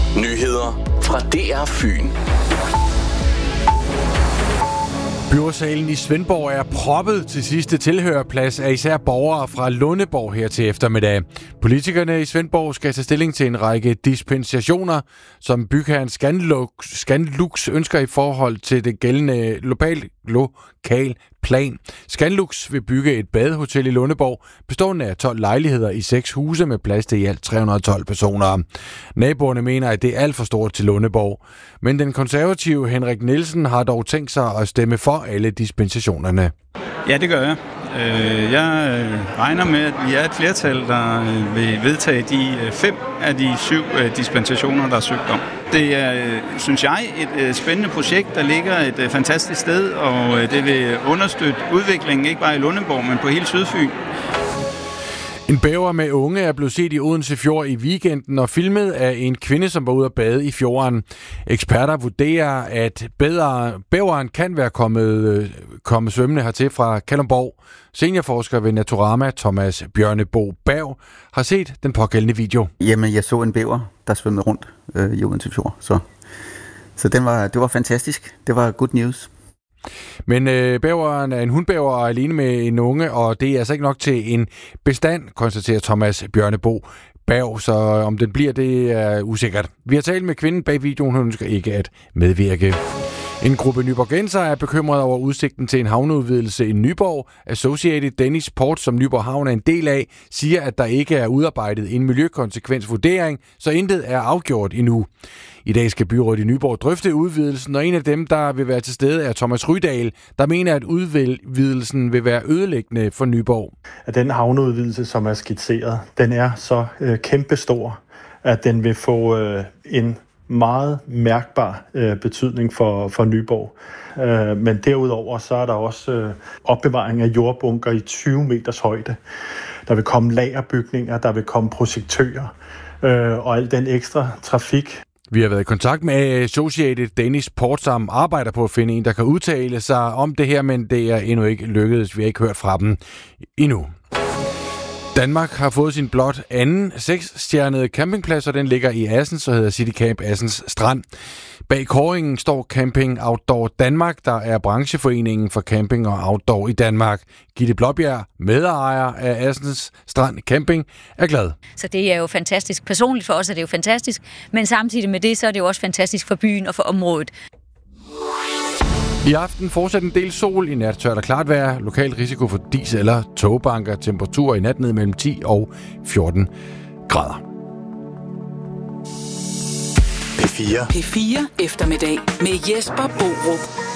Nyheder fra DR Fyn. Byrådssalen i Svendborg er proppet til sidste tilhørerplads af især borgere fra Lundeborg her til eftermiddag. Politikerne i Svendborg skal tage stilling til en række dispensationer, som bygherren Scanlux ønsker i forhold til det gældende lokal plan. Scanlux vil bygge et badehotel i Lundeborg, bestående af 12 lejligheder i 6 huse med plads til i alt 312 personer. Naboerne mener, at det er alt for stort til Lundeborg. Men den konservative Henrik Nielsen har dog tænkt sig at stemme for alle dispensationerne. Ja, det gør jeg. Jeg regner med, at vi er et flertal, der vil vedtage de 5 af de 7 dispensationer, der er søgt om. Det er, synes jeg, et spændende projekt, der ligger et fantastisk sted, og det vil understøtte udviklingen ikke bare i Lundeborg, men på hele Sydfyn. En bæver med unge er blevet set i Odense Fjord i weekenden og filmet af en kvinde, som var ude at bade i fjorden. Eksperter vurderer, at bæveren kan være kommet svømmende hertil fra Kalundborg. Seniorforsker ved Naturama, Thomas Bjørnebo Berg, har set den pågældende video. Jamen, jeg så en bæver, der svømmede rundt i Odense Fjord, så det var fantastisk. Det var good news. Men bæveren er en hundbæver og alene med en unge, og det er altså ikke nok til en bestand, konstaterer Thomas Bjørnebo Berg, så om den bliver, det er usikkert. Vi har talt med kvinden bag videoen, hun ønsker ikke at medvirke. En gruppe nyborgenser er bekymret over udsigten til en havneudvidelse i Nyborg. Associated Danish Port, som Nyborg Havn er en del af, siger, at der ikke er udarbejdet en miljøkonsekvensvurdering, så intet er afgjort endnu. I dag skal byrådet i Nyborg drøfte udvidelsen, og en af dem, der vil være til stede, er Thomas Rydahl, der mener, at udvidelsen vil være ødelæggende for Nyborg. At den havneudvidelse, som er skitseret, den er så kæmpestor, at den vil få en meget mærkbar betydning for Nyborg. Men derudover så er der også opbevaring af jordbunker i 20 meters højde. Der vil komme lagerbygninger, der vil komme projektører og al den ekstra trafik. Vi har været i kontakt med Associated Danish Port, som arbejder på at finde en, der kan udtale sig om det her, men det er endnu ikke lykkedes. Vi har ikke hørt fra dem endnu. Danmark har fået sin blot anden 6-stjernede campingplads, og den ligger i Assens og hedder City Camp Assens Strand. Bag kåringen står Camping Outdoor Danmark, der er brancheforeningen for camping og outdoor i Danmark. Gitte Blåbjerg, medejer af Assens Strand Camping, er glad. Så det er jo fantastisk. Personligt for os er det jo fantastisk, men samtidig med det, så er det jo også fantastisk for byen og for området. I aften fortsat en del sol, i nat tørt og klart vejr, lokal risiko for dis eller togbanker, temperaturer i nat ned mellem 10 og 14 grader. P4 eftermiddag med Jesper Borup.